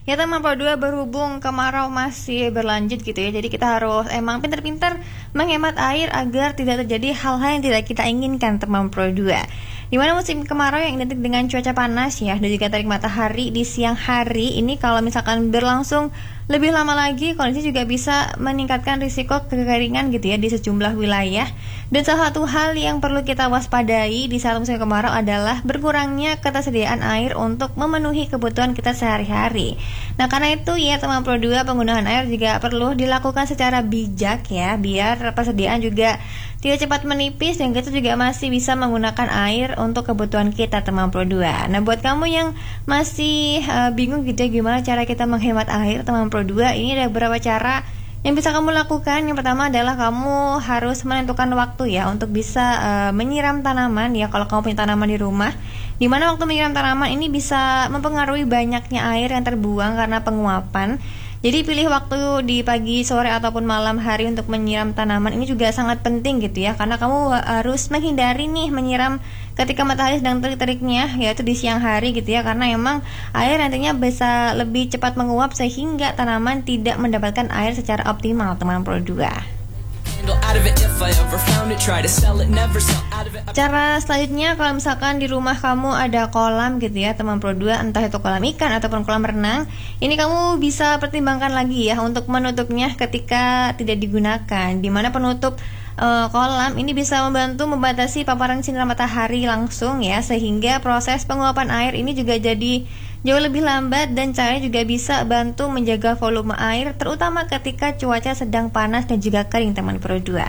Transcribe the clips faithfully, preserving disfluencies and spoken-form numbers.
Ya teman Pro dua, berhubung kemarau masih berlanjut gitu ya, jadi kita harus emang pintar-pintar menghemat air agar tidak terjadi hal-hal yang tidak kita inginkan teman Pro dua. Dimana musim kemarau yang identik dengan cuaca panas ya, dan juga terik matahari di siang hari ini kalau misalkan berlangsung lebih lama lagi, kondisi juga bisa meningkatkan risiko kekeringan gitu ya di sejumlah wilayah. Dan salah satu hal yang perlu kita waspadai di saat musim kemarau adalah berkurangnya ketersediaan air untuk memenuhi kebutuhan kita sehari-hari. Nah karena itu ya teman Pro dua, penggunaan air juga perlu dilakukan secara bijak ya, biar persediaan juga tidak cepat menipis dan kita juga masih bisa menggunakan air untuk kebutuhan kita teman Pro dua. Nah buat kamu yang masih uh, bingung gitu ya gimana cara kita menghemat air teman Pro dua, ini ada beberapa cara yang bisa kamu lakukan. Yang pertama adalah kamu harus menentukan waktu ya untuk bisa uh, menyiram tanaman ya kalau kamu punya tanaman di rumah. Dimana waktu menyiram tanaman ini bisa mempengaruhi banyaknya air yang terbuang karena penguapan. Jadi pilih waktu di pagi, sore, ataupun malam hari untuk menyiram tanaman. Ini juga sangat penting gitu ya, karena kamu harus menghindari nih menyiram ketika matahari sedang terik-teriknya, yaitu di siang hari gitu ya, karena emang air nantinya bisa lebih cepat menguap sehingga tanaman tidak mendapatkan air secara optimal teman Pro dua. Cara selanjutnya, kalau misalkan di rumah kamu ada kolam gitu ya teman Pro dua, entah itu kolam ikan ataupun kolam renang, ini kamu bisa pertimbangkan lagi ya untuk menutupnya ketika tidak digunakan. Dimana penutup uh, kolam ini bisa membantu membatasi paparan sinar matahari langsung ya, sehingga proses penguapan air ini juga jadi jauh lebih lambat, dan caranya juga bisa bantu menjaga volume air terutama ketika cuaca sedang panas dan juga kering teman Pro dua.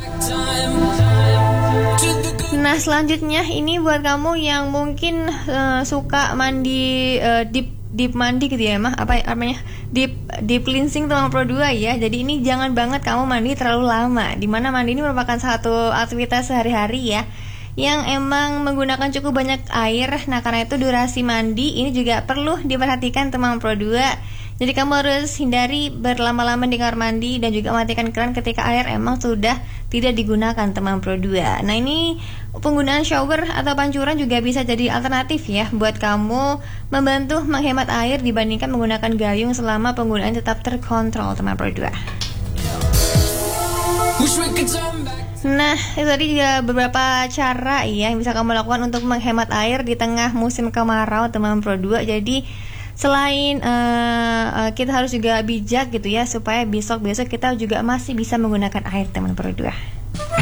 Nah selanjutnya ini buat kamu yang mungkin uh, suka mandi uh, deep deep mandi gitu ya mah apa namanya deep deep cleansing teman Pro dua ya. Jadi ini jangan banget kamu mandi terlalu lama, dimana mandi ini merupakan satu aktivitas sehari-hari ya yang emang menggunakan cukup banyak air. Nah karena itu durasi mandi ini juga perlu diperhatikan teman Pro dua. Jadi kamu harus hindari berlama-lama di kamar mandi dan juga matikan keran ketika air emang sudah tidak digunakan teman Pro dua. Nah ini penggunaan shower atau pancuran juga bisa jadi alternatif ya buat kamu membantu menghemat air dibandingkan menggunakan gayung selama penggunaan tetap terkontrol teman Pro dua. Nah, itu tadi juga beberapa cara ya yang bisa kamu lakukan untuk menghemat air di tengah musim kemarau teman Pro dua. Jadi selain uh, uh, kita harus juga bijak gitu ya, supaya besok-besok kita juga masih bisa menggunakan air teman Pro dua.